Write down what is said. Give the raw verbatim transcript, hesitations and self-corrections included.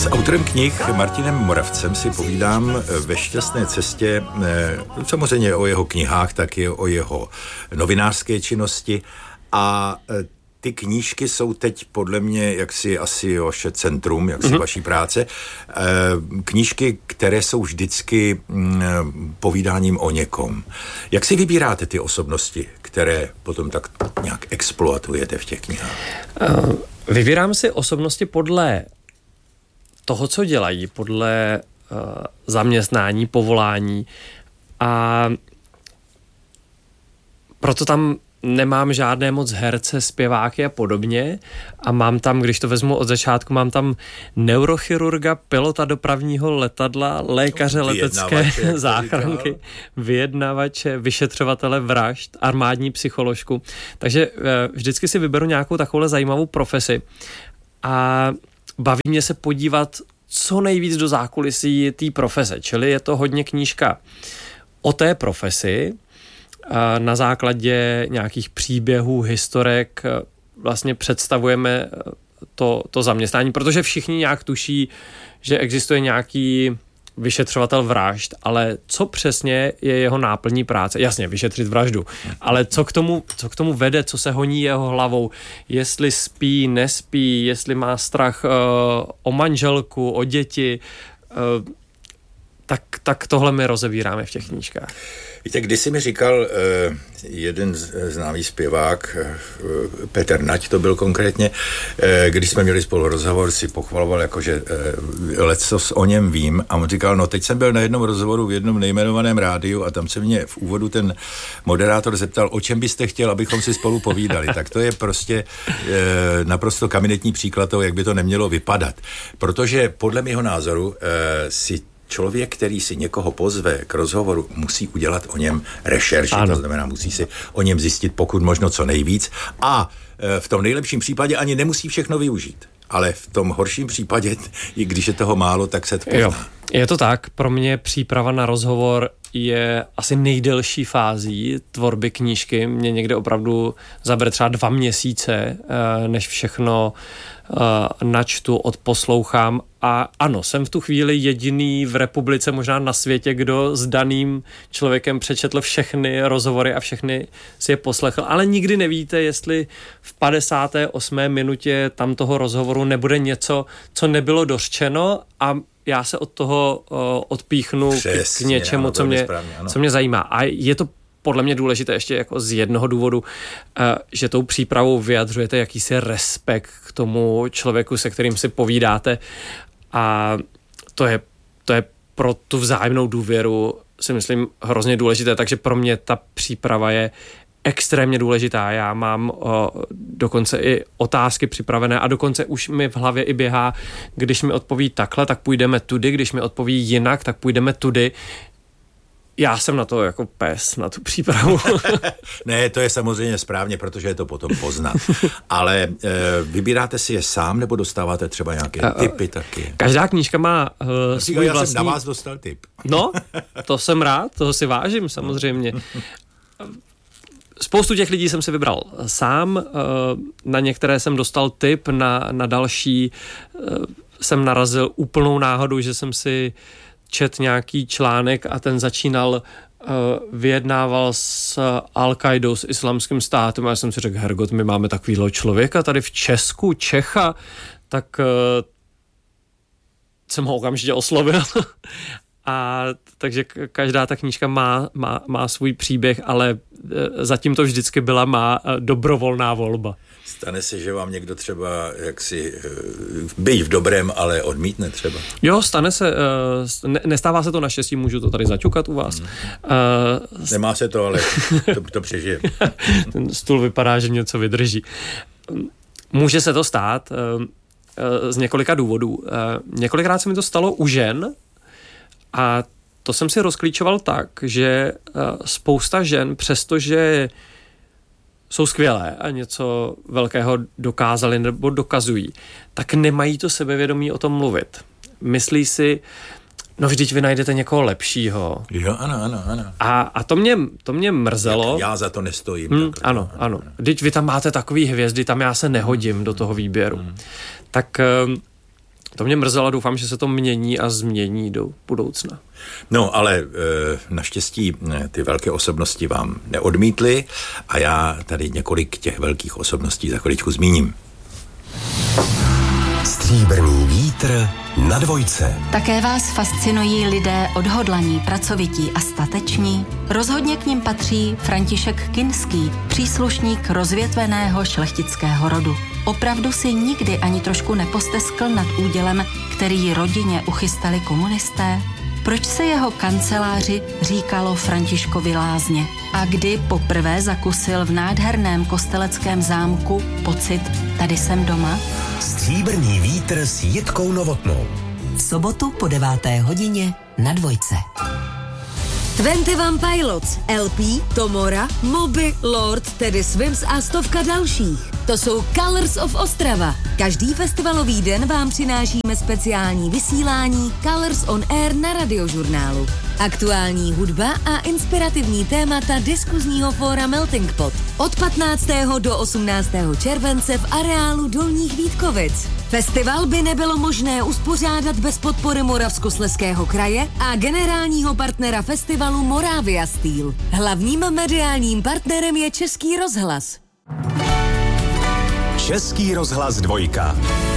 S autorem knih Martinem Moravcem si povídám ve šťastné cestě samozřejmě o jeho knihách, tak i o jeho novinářské činnosti a ty knížky jsou teď podle mě jaksi asi vaše centrum, jaksi mm-hmm. vaší práce. Knížky, které jsou vždycky povídáním o někom. Jak si vybíráte ty osobnosti, které potom tak nějak exploatujete v těch knihách? Vybírám si osobnosti podle toho, co dělají, podle uh, zaměstnání, povolání a proto tam nemám žádné moc herce, zpěváky a podobně a mám tam, když to vezmu od začátku, mám tam neurochirurga, pilota dopravního letadla, lékaře letecké záchranky, vyjednavače, vyšetřovatele vražd, armádní psycholožku. Takže uh, vždycky si vyberu nějakou takovou zajímavou profesi a baví mě se podívat co nejvíc do zákulisí té profese, čili je to hodně knížka o té profesi, na základě nějakých příběhů, historek vlastně představujeme to, to zaměstnání, protože všichni nějak tuší, že existuje nějaký vyšetřovatel vražd, ale co přesně je jeho náplní práce? Jasně, vyšetřit vraždu, ale co k tomu, co k tomu vede, co se honí jeho hlavou, jestli spí, nespí, jestli má strach uh, o manželku, o děti, uh, tak, tak tohle my rozebíráme v těch knížkách. Víte, když jsi mi říkal uh, jeden známý zpěvák, uh, Petr Nať to byl konkrétně, uh, když jsme měli spolu rozhovor, si pochvaloval, jakože uh, lecos o něm vím a on říkal, no teď jsem byl na jednom rozhovoru v jednom nejmenovaném rádiu a tam se mě v úvodu ten moderátor zeptal, o čem byste chtěl, abychom si spolu povídali. Tak to je prostě uh, naprosto kaminetní příklad toho, jak by to nemělo vypadat. Protože podle mého názoru uh, si člověk, který si někoho pozve k rozhovoru, musí udělat o něm rešerši, to znamená, musí si o něm zjistit pokud možno co nejvíc a v tom nejlepším případě ani nemusí všechno využít. Ale v tom horším případě, i když je toho málo, tak se to pozná. Jo, je to tak. Pro mě příprava na rozhovor je asi nejdelší fází tvorby knížky. Mě někde opravdu zabere třeba dva měsíce, než všechno načtu, odposlouchám a ano, jsem v tu chvíli jediný v republice, možná na světě, kdo s daným člověkem přečetl všechny rozhovory a všechny si je poslechl, ale nikdy nevíte, jestli v padesáté osmé minutě tam toho rozhovoru nebude něco, co nebylo dořčeno a já se od toho uh, odpíchnu Přesně, k něčemu, ano, co, mě, správně, co mě zajímá. A je to podle mě důležité ještě jako z jednoho důvodu, že tou přípravou vyjadřujete jakýsi respekt k tomu člověku, se kterým si povídáte a to je, to je pro tu vzájemnou důvěru si myslím hrozně důležité, takže pro mě ta příprava je extrémně důležitá. Já mám o, dokonce i otázky připravené a dokonce už mi v hlavě i běhá, když mi odpoví takhle, tak půjdeme tudy, když mi odpoví jinak, tak půjdeme tudy. Já jsem na to jako pes, na tu přípravu. Ne, to je samozřejmě správně, protože je to potom poznat. Ale e, vybíráte si je sám, nebo dostáváte třeba nějaké uh, tipy taky? Každá knížka má uh, svůj já vlastní... Já jsem na vás dostal tip. No, to jsem rád, toho si vážím samozřejmě. Spoustu těch lidí jsem si vybral sám, na některé jsem dostal tip, na, na další jsem narazil úplnou náhodou, že jsem si čet nějaký článek a ten začínal, uh, vyjednával s Al-Qaidou, s Islámským státem a já jsem si řekl, hergot, my máme takovýhle člověka tady v Česku, Čecha, tak uh, jsem ho okamžitě oslovil. A takže každá ta knížka má, má, má svůj příběh, ale zatím to vždycky byla má dobrovolná volba. Stane se, že vám někdo třeba jaksi byť v dobrém, ale odmítne třeba? Jo, stane se. Ne, nestává se to naštěstí, můžu to tady zaťukat u vás. Hmm. Uh, Nemá se to, ale to, to přežije. Ten stůl vypadá, že něco vydrží. Může se to stát uh, z několika důvodů. Uh, několikrát se mi to stalo u žen a to jsem si rozklíčoval tak, že uh, spousta žen, přestože jsou skvělé a něco velkého dokázali nebo dokazují, tak nemají to sebevědomí o tom mluvit. Myslí si, no vždyť vy najdete někoho lepšího. Jo, ano, ano, ano. A, a to, mě, to mě mrzelo. Jak já za to nestojím. Hmm, tak, ano, ano, ano. Vždyť vy tam máte takový hvězdy, tam já se nehodím do toho výběru. Hmm. Tak To mě mrzelo, doufám, že se to mění a změní do budoucna. No, ale e, naštěstí ty velké osobnosti vám neodmítly a já tady několik těch velkých osobností za chviličku zmíním. Stříbrný vítr na dvojce. Také vás fascinují lidé odhodlaní, pracovití a stateční? Rozhodně k nim patří František Kinský, příslušník rozvětveného šlechtického rodu. Opravdu si nikdy ani trošku neposteskl nad údělem, který rodině uchystali komunisté? Proč se jeho kanceláři říkalo Františkovi lázně? A kdy poprvé zakusil v nádherném kosteleckém zámku pocit tady jsem doma? Stříbrný vítr s Jitkou Novotnou. V sobotu po deváté hodině na dvojce. dvacet jedna Pilots, L P, Tomora, Moby, Lord, Teddy Swims a stovka dalších. To jsou Colors of Ostrava. Každý festivalový den vám přinášíme speciální vysílání Colors on Air na Radiožurnálu. Aktuální hudba a inspirativní témata diskuzního fóra Melting Pot. Od patnáctého do osmnáctého července v areálu Dolních Vítkovic. Festival by nebylo možné uspořádat bez podpory Moravskoslezského kraje a generálního partnera festivalu Moravia Steel. Hlavním mediálním partnerem je Český rozhlas. Český rozhlas dvojka.